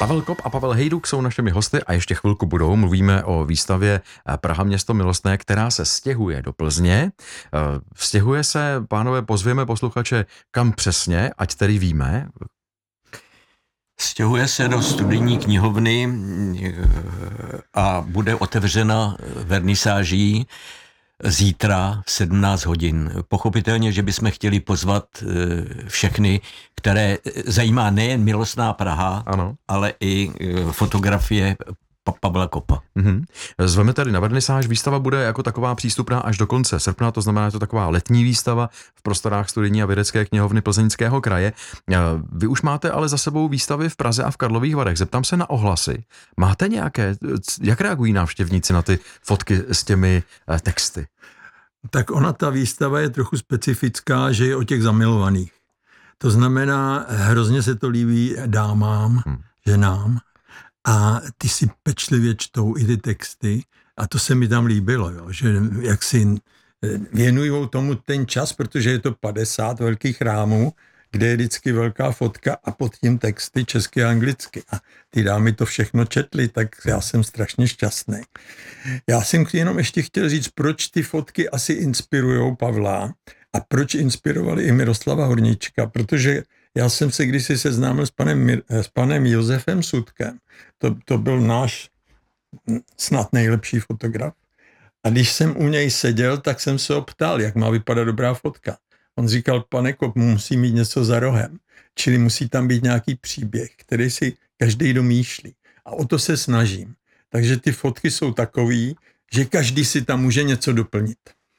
Pavel Kop a Pavel Hejduk jsou našimi hosty a ještě chvilku budou. Mluvíme o výstavě Praha město milostné, která se stěhuje do Plzně. Stěhuje se, pánové, pozvěme posluchače, kam přesně, ať tedy víme. Stěhuje se do studijní knihovny a bude otevřena vernisáží zítra v 17 hodin. Pochopitelně, že bychom chtěli pozvat všechny, které zajímá nejen milostná Praha, ano, ale i fotografie Pavla Kopa. Zveme tady na vernisáž. Výstava bude jako taková přístupná až do konce srpna, to znamená, že to taková letní výstava v prostorách studijní a vědecké knihovny Plzeňského kraje. Vy už máte ale za sebou výstavy v Praze a v Karlových Varech. Zeptám se na ohlasy. Máte nějaké, jak reagují návštěvníci na ty fotky s těmi texty? Tak ona, ta výstava je trochu specifická, že je o těch zamilovaných. To znamená, hrozně se to líbí dámám, ženám, a ty si pečlivě čtou i ty texty a to se mi tam líbilo, jo, že jak si věnují tomu ten čas, protože je to 50 velkých rámů, kde je vždycky velká fotka a pod tím texty česky a anglicky. A ty dámy to všechno četly, tak já jsem strašně šťastný. Já jsem jenom ještě chtěl říct, proč ty fotky asi inspirujou Pavla a proč inspirovali i Miroslava Horníčka, protože já jsem se kdysi seznámil s panem Josefem Sudkem. To byl náš snad nejlepší fotograf. A když jsem u něj seděl, tak jsem se ho ptal, jak má vypadat dobrá fotka. On říkal, pane Kop, musí mít něco za rohem. Čili musí tam být nějaký příběh, který si každý domýšlí. A o to se snažím. Takže ty fotky jsou takový, že každý si tam může něco doplnit.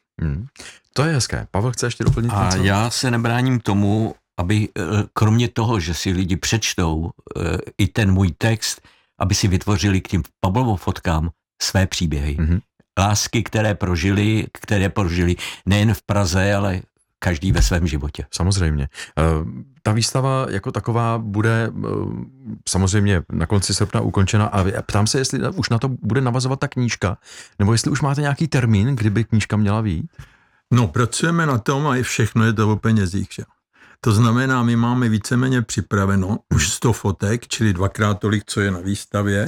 To je hezké. Pavel chce ještě doplnit něco? A já se nebráním tomu, aby kromě toho, že si lidi přečtou i ten můj text, aby si vytvořili k těm Pavlovým fotkám své příběhy. Lásky, které prožili nejen v Praze, ale každý ve svém životě. Samozřejmě. Ta výstava jako taková bude samozřejmě na konci srpna ukončena a ptám se, jestli už na to bude navazovat ta knížka, nebo jestli už máte nějaký termín, kdyby knížka měla vyjít? No, pracujeme na tom a všechno je to o penězích, že? To znamená, my máme víceméně připraveno už 100 fotek, čili 2x tolik, co je na výstavě,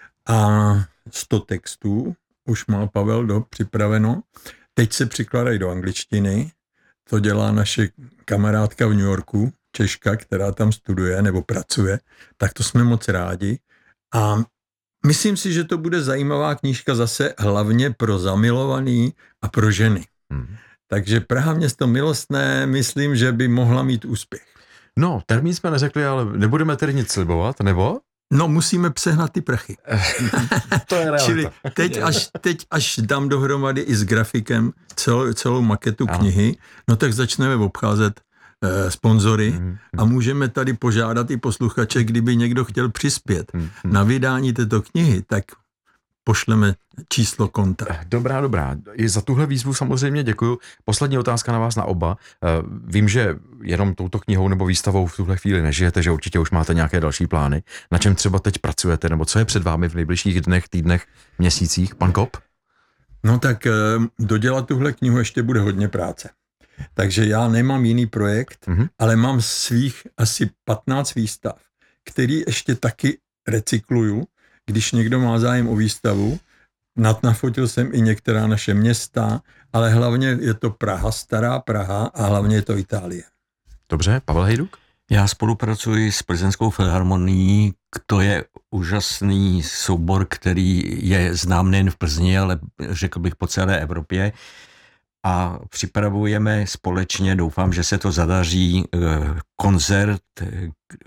a 100 textů už má Pavel připraveno. Teď se přikládají do angličtiny, to dělá naše kamarádka v New Yorku, Češka, která tam studuje nebo pracuje, tak to jsme moc rádi. A myslím si, že to bude zajímavá knížka zase hlavně pro zamilovaný a pro ženy. Takže Praha město milostné, myslím, že by mohla mít úspěch. No, termín jsme neřekli, ale nebudeme tedy nic slibovat, nebo? No, musíme přehnat ty prachy. To je realita. Čili teď, až dám dohromady i s grafikem celou maketu knihy, no tak začneme obcházet sponzory a můžeme tady požádat i posluchače, kdyby někdo chtěl přispět na vydání této knihy, tak pošleme číslo konta. Dobrá. I za tuhle výzvu samozřejmě děkuju. Poslední otázka na vás na oba. Vím, že jenom touto knihou nebo výstavou v tuhle chvíli nežijete, že určitě už máte nějaké další plány. Na čem třeba teď pracujete, nebo co je před vámi v nejbližších dnech, týdnech, měsících? Pan Kop? No tak dodělat tuhle knihu ještě bude hodně práce. Takže já nemám jiný projekt, ale mám svých asi 15 výstav, který ještě taky recykluju. Když někdo má zájem o výstavu, nafotil jsem i některá naše města, ale hlavně je to Praha, stará Praha a hlavně je to Itálie. Dobře, Pavel Hejduk? Já spolupracuji s Plzeňskou filharmonií, to je úžasný soubor, který je znám nejen v Plzni, ale řekl bych po celé Evropě. A připravujeme společně, doufám, že se to zadaří, koncert